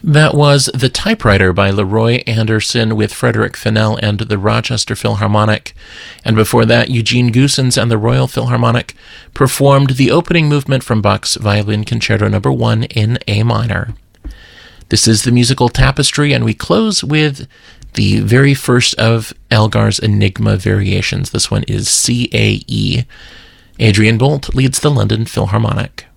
That was The Typewriter by Leroy Anderson with Frederick Fennell and the Rochester Philharmonic. And before that, Eugene Goossens and the Royal Philharmonic performed the opening movement from Bach's Violin Concerto No. 1 in A minor. This is the musical tapestry, and we close with the very first of Elgar's Enigma variations. This one is CAE. Adrian Bolt leads the London Philharmonic.